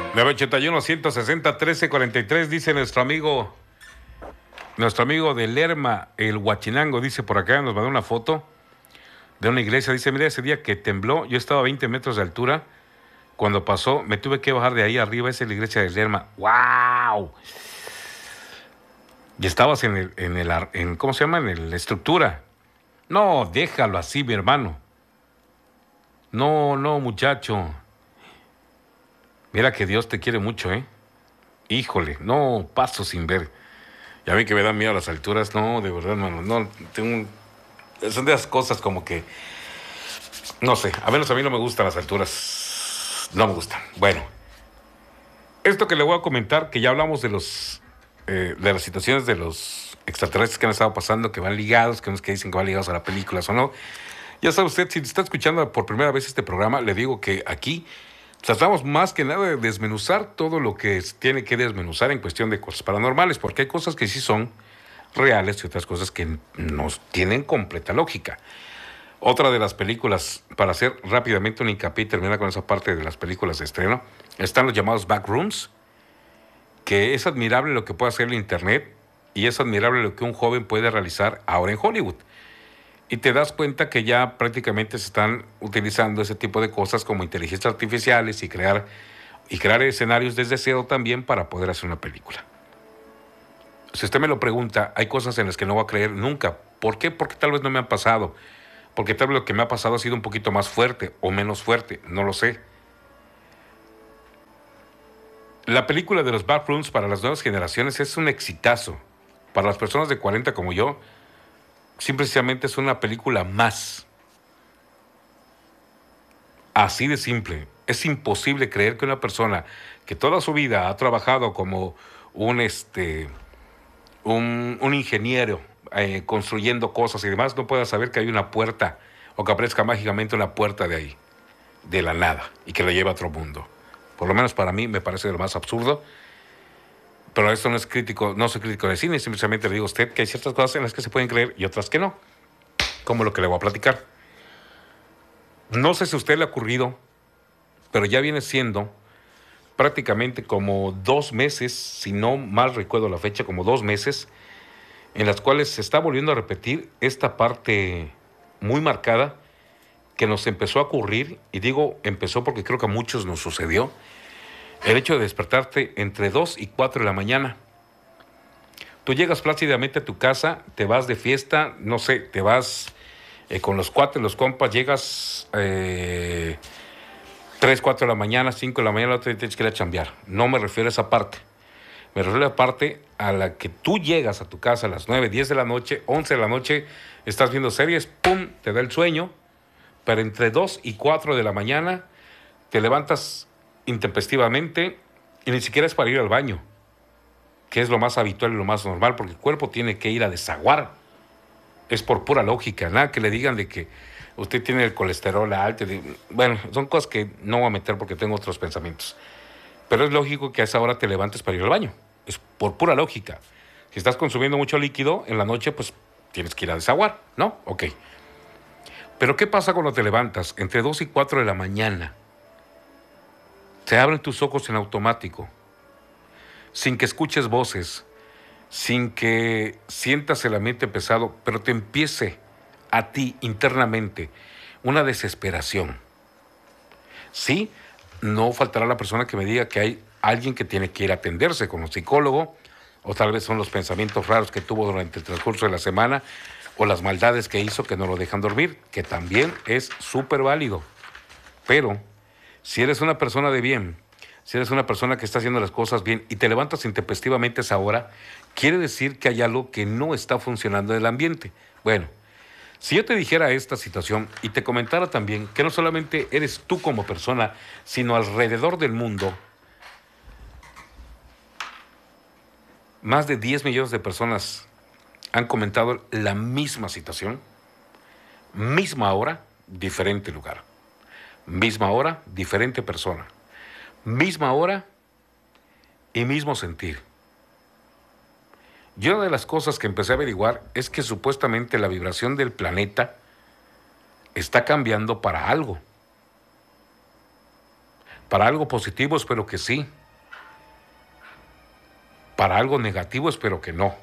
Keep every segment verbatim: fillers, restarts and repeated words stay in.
nueve ochenta y uno, ciento sesenta, trece cuarenta y tres, dice nuestro amigo, nuestro amigo de Lerma, el Huachinango, dice por acá, nos mandó una foto de una iglesia, dice, mira, ese día que tembló, yo estaba a veinte metros de altura, cuando pasó, me tuve que bajar de ahí arriba, esa es la iglesia de Lerma. ¡Wow! Y estabas en el, en el, en, ¿cómo se llama? En la estructura. No, déjalo así, mi hermano. No, no, muchacho. Mira que Dios te quiere mucho, ¿eh? Híjole, no paso sin ver. Y a mí que me dan miedo a las alturas, no, de verdad, hermano, no, tengo un, son de esas cosas como que, no sé, a menos a mí no me gustan las alturas, no me gustan. Bueno, esto que le voy a comentar, que ya hablamos de los, eh, de las situaciones de los extraterrestres que han estado pasando, que van ligados, que unos que dicen que van ligados a las películas o no. Ya sabe usted, si está escuchando por primera vez este programa, le digo que aquí tratamos más que nada de desmenuzar todo lo que tiene que desmenuzar en cuestión de cosas paranormales, porque hay cosas que sí son reales y otras cosas que nos tienen completa lógica. Otra de las películas, para hacer rápidamente un hincapié y terminar con esa parte de las películas de estreno, están los llamados backrooms, que es admirable lo que puede hacer el Internet y es admirable lo que un joven puede realizar ahora en Hollywood. Y te das cuenta que ya prácticamente se están utilizando ese tipo de cosas como inteligencias artificiales y crear, y crear escenarios desde cero también para poder hacer una película. Si usted me lo pregunta, hay cosas en las que no voy a creer nunca. ¿Por qué? Porque tal vez no me han pasado. Porque tal vez lo que me ha pasado ha sido un poquito más fuerte o menos fuerte, no lo sé. La película de los Backrooms para las nuevas generaciones es un exitazo. Para las personas de cuarenta como yo, simplemente es una película más. Así de simple. Es imposible creer que una persona que toda su vida ha trabajado como un, este, un, un ingeniero eh, construyendo cosas y demás no pueda saber que hay una puerta o que aparezca mágicamente una puerta de ahí, de la nada, y que la lleve a otro mundo. Por lo menos para mí me parece de lo más absurdo. Pero esto no es crítico, no soy crítico de cine, simplemente le digo a usted que hay ciertas cosas en las que se pueden creer y otras que no, como lo que le voy a platicar. No sé si a usted le ha ocurrido, pero ya viene siendo prácticamente como dos meses, si no mal recuerdo la fecha, como dos meses, en las cuales se está volviendo a repetir esta parte muy marcada que nos empezó a ocurrir, y digo empezó porque creo que a muchos nos sucedió, el hecho de despertarte entre dos y cuatro de la mañana. Tú llegas plácidamente a tu casa, te vas de fiesta, no sé, te vas eh, con los cuates, los compas, llegas eh, tres, cuatro de la mañana, cinco de la mañana, la otra día tienes que ir a chambear. No me refiero a esa parte. Me refiero a la parte a la que tú llegas a tu casa a las nueve, diez de la noche, once de la noche, estás viendo series, pum, te da el sueño, pero entre dos y cuatro de la mañana te levantas intempestivamente y ni siquiera es para ir al baño, que es lo más habitual y lo más normal, porque el cuerpo tiene que ir a desaguar. Es por pura lógica, nada que le digan de que usted tiene el colesterol alto. Bueno, son cosas que no voy a meter porque tengo otros pensamientos. Pero es lógico que a esa hora te levantes para ir al baño. Es por pura lógica. Si estás consumiendo mucho líquido, en la noche pues tienes que ir a desaguar, ¿no? Ok. Pero ¿qué pasa cuando te levantas entre dos y cuatro de la mañana? Se abren tus ojos en automático, sin que escuches voces, sin que sientas el ambiente pesado, pero te empiece a ti internamente una desesperación. Sí, no faltará la persona que me diga que hay alguien que tiene que ir a atenderse con un psicólogo, o tal vez son los pensamientos raros que tuvo durante el transcurso de la semana, o las maldades que hizo que no lo dejan dormir, que también es súper válido. Pero si eres una persona de bien, si eres una persona que está haciendo las cosas bien y te levantas intempestivamente a esa hora, quiere decir que hay algo que no está funcionando en el ambiente. Bueno, si yo te dijera esta situación y te comentara también que no solamente eres tú como persona, sino alrededor del mundo, más de diez millones de personas han comentado la misma situación, misma hora, diferente lugar. Misma hora, diferente persona. Misma hora y mismo sentir. Y una de las cosas que empecé a averiguar es que supuestamente la vibración del planeta está cambiando para algo. Para algo positivo espero que sí. Para algo negativo espero que no.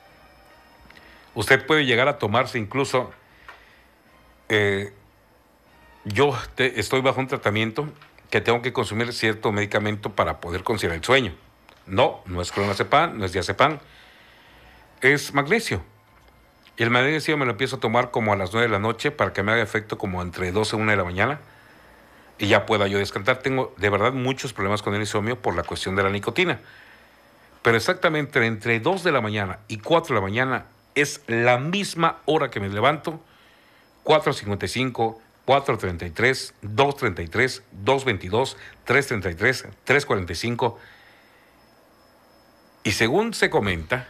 Usted puede llegar a tomarse incluso... Eh, yo te, estoy bajo un tratamiento que tengo que consumir cierto medicamento para poder conciliar el sueño. No, no es clonazepam, no es diazepam, es magnesio. Y el magnesio me lo empiezo a tomar como a las nueve de la noche para que me haga efecto como entre doce y una de la mañana y ya pueda yo descansar. Tengo de verdad muchos problemas con el insomnio por la cuestión de la nicotina. Pero exactamente entre dos de la mañana y cuatro de la mañana es la misma hora que me levanto. cuatro cincuenta y cinco, cuatro treinta y tres, dos treinta y tres, dos veintidós, tres treinta y tres, tres cuarenta y cinco. Y según se comenta,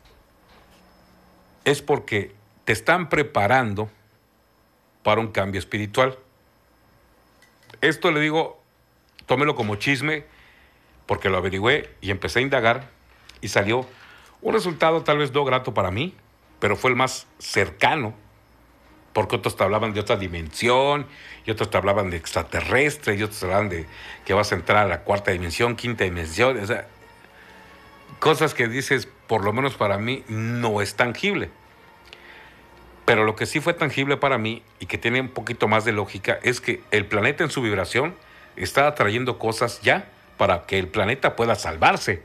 es porque te están preparando para un cambio espiritual. Esto le digo, tómelo como chisme, porque lo averigüé y empecé a indagar y salió un resultado tal vez no grato para mí, pero fue el más cercano, porque otros te hablaban de otra dimensión, y otros te hablaban de extraterrestre, y otros te hablaban de que vas a entrar a la cuarta dimensión, quinta dimensión, o sea, cosas que dices, por lo menos para mí, no es tangible. Pero lo que sí fue tangible para mí y que tiene un poquito más de lógica es que el planeta en su vibración está atrayendo cosas ya para que el planeta pueda salvarse.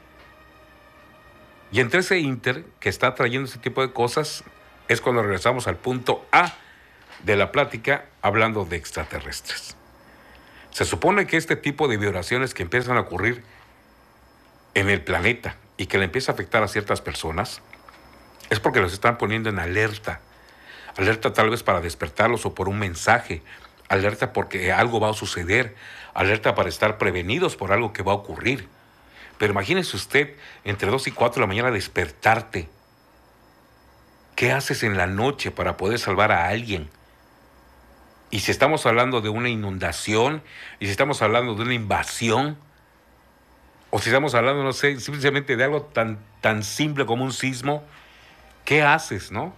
Y entre ese inter que está atrayendo ese tipo de cosas es cuando regresamos al punto A de la plática hablando de extraterrestres. Se supone que este tipo de vibraciones que empiezan a ocurrir en el planeta y que le empieza a afectar a ciertas personas es porque los están poniendo en alerta. Alerta tal vez para despertarlos o por un mensaje. Alerta porque algo va a suceder. Alerta para estar prevenidos por algo que va a ocurrir. Pero imagínese usted entre dos y cuatro de la mañana despertarte. ¿Qué haces en la noche para poder salvar a alguien? Y si estamos hablando de una inundación, y si estamos hablando de una invasión, o si estamos hablando, no sé, simplemente de algo tan, tan simple como un sismo, ¿qué haces, no?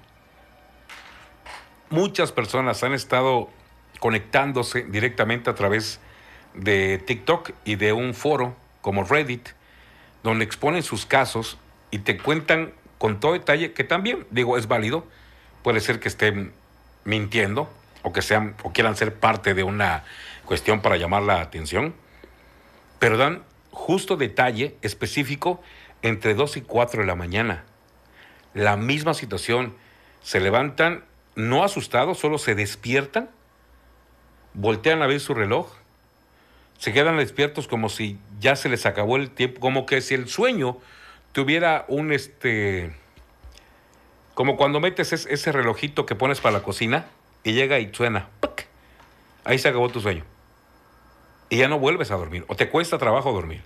Muchas personas han estado conectándose directamente a través de TikTok y de un foro como Reddit, donde exponen sus casos y te cuentan con todo detalle, que también, digo, es válido. Puede ser que estén mintiendo o que sean o quieran ser parte de una cuestión para llamar la atención, pero dan justo detalle específico entre dos y cuatro de la mañana. La misma situación, se levantan no asustados, solo se despiertan, voltean a ver su reloj, se quedan despiertos como si ya se les acabó el tiempo, como que si el sueño tuviera un, este, como cuando metes es, ese relojito que pones para la cocina y llega y suena, ¡puc! Ahí se acabó tu sueño. Y ya no vuelves a dormir, o te cuesta trabajo dormir.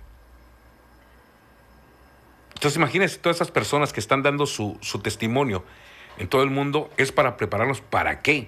Entonces imagínense todas esas personas que están dando su, su testimonio en todo el mundo, es para prepararnos para qué.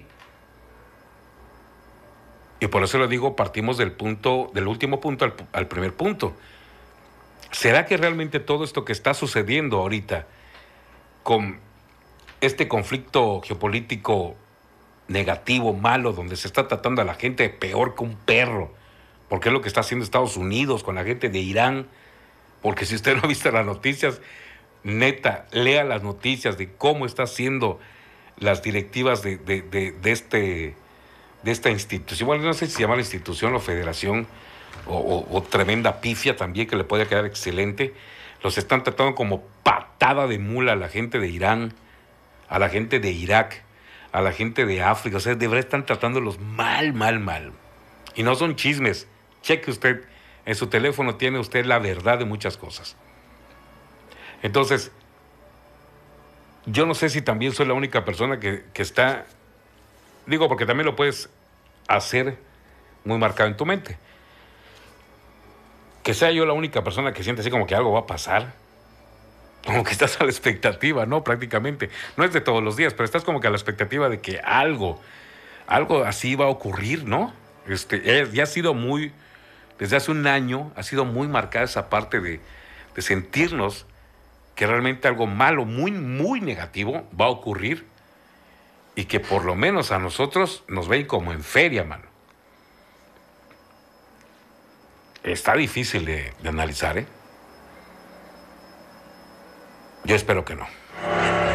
Y por eso le digo, partimos del punto, del último punto al, al primer punto. ¿Será que realmente todo esto que está sucediendo ahorita con este conflicto geopolítico negativo, malo, donde se está tratando a la gente peor que un perro, porque es lo que está haciendo Estados Unidos con la gente de Irán? Porque si usted no ha visto las noticias, neta, lea las noticias de cómo está haciendo las directivas de, de, de, de, este, de esta institución. Bueno, no sé si se llama la institución o federación o, o, o tremenda pifia también, que le puede quedar excelente. Los están tratando como patada de mula a la gente de Irán, a la gente de Irak, a la gente de África. O sea, de verdad están tratándolos mal, mal, mal. Y no son chismes. Cheque usted, en su teléfono tiene usted la verdad de muchas cosas. Entonces, yo no sé si también soy la única persona que, que está, digo, porque también lo puedes hacer muy marcado en tu mente. Que sea yo la única persona que siente así como que algo va a pasar. Como que estás a la expectativa, ¿no? Prácticamente. No es de todos los días, pero estás como que a la expectativa de que algo, algo así va a ocurrir, ¿no? Este, ya ha sido muy, desde hace un año, ha sido muy marcada esa parte de, de sentirnos que realmente algo malo, muy, muy negativo va a ocurrir y que por lo menos a nosotros nos ven como en feria, mano. Está difícil de, de analizar, ¿eh? Yo espero que no.